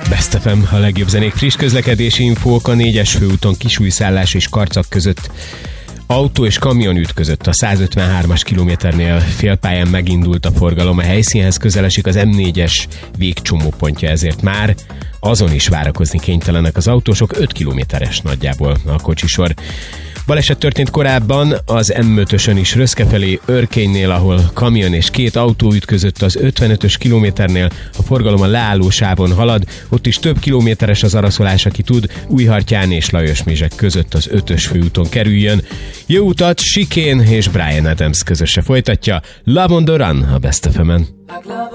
Best FM, a legjobb zenék, friss közlekedési infók a 4-es főúton Kisújszállás és Karcag között. Autó és kamion ütközött a 153-as kilométernél, félpályán megindult a forgalom, a helyszínhez közel esik az M4-es végcsomópontja, ezért már azon is várakozni kénytelenek az autósok, 5 kilométeres nagyjából a kocsisor. Baleset történt korábban az M5-ösön is Röszke felé Örkénynél, ahol kamion és 2 autó ütközött az 55-ös kilométernél, a forgalom a leálló sávon halad, ott is több kilométeres az araszolás, aki tud, Újhartyán és Lajosmizsek között az 5-ös főúton kerüljön. Jó utat, Chicane és Bryan Adams közöse folytatja, Love on the Run a Best FM-en.